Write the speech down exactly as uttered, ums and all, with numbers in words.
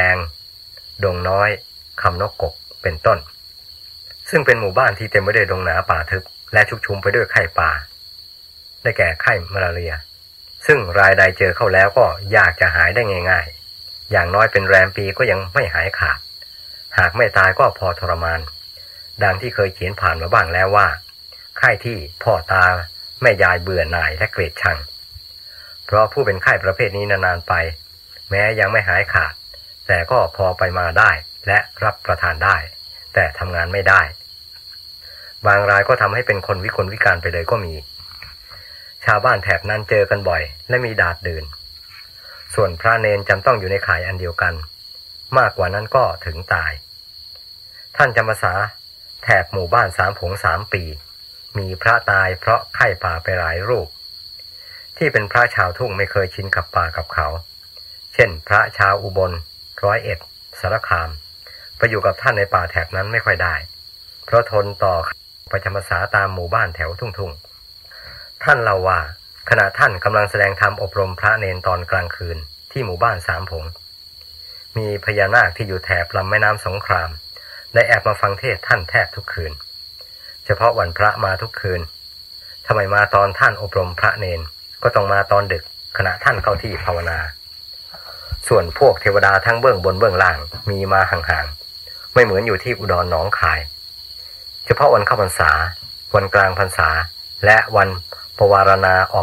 แดงดงน้อยคำนกกกเป็นต้นซึ่งเป็นหมู่บ้านที่เต็มไปด้วยดงหนาป่าทึบและชุกชุมไปด้วยไข้ป่าได้แก่ไข้มาลาเรียซึ่งรายใดเจอเข้าแล้วก็ยากจะหายได้ง่ายๆอย่างน้อยเป็นแรมปีก็ยังไม่หายขาดหากไม่ตายก็พอทรมานดังที่เคยเขียนผ่านมาบ้างแล้วว่าไข้ที่พ่อตาแม่ยายเบื่อหน่ายและเกลียดชังเพราะผู้เป็นไข้ประเภทนี้นานๆไปแม้ยังไม่หายขาดแต่ก็พอไปมาได้และรับประทานได้แต่ทำงานไม่ได้บางรายก็ทำให้เป็นคนวิกลวิการไปเลยก็มีชาวบ้านแถบนั้นเจอกันบ่อยและมีดาษดื่นส่วนพระเนนจำต้องอยู่ในข่ายอันเดียวกันมากกว่านั้นก็ถึงตายท่านจำพรรษาแถบหมู่บ้านสามผงสามปีมีพระตายเพราะไข้ป่าไปหลายรูปที่เป็นพระชาวทุ่งไม่เคยชินกับป่ากับเขาเช่นพระชาวอุบลร้อยเอ็ดสารคามไปอยู่กับท่านในป่าแถบนั้นไม่ค่อยได้เพราะทนต่อประจำพรรษาตามหมู่บ้านแถวทุ่งๆท่านเล่าว่าขณะท่านกำลังแสดงธรรมอบรมพระเนนตอนกลางคืนที่หมู่บ้านสามผงมีพญานาคที่อยู่แถบลำแม่น้ำสงครามได้แอบมาฟังเทศท่านแทบทุกคืนเฉพาะวันพระมาทุกคืนทำไมมาตอนท่านอบรมพระเนนก็ต้องมาตอนดึกขณะท่านเข้าที่ภาวนาส่วนพวกเทวดาทั้งเบื้องบนเบื้องล่างมีมาห่างๆไม่เหมือนอยู่ที่อุดรหนองคายเฉพาะวันเข้าพรรษาวันกลางพรรษาและวันปวารณาออก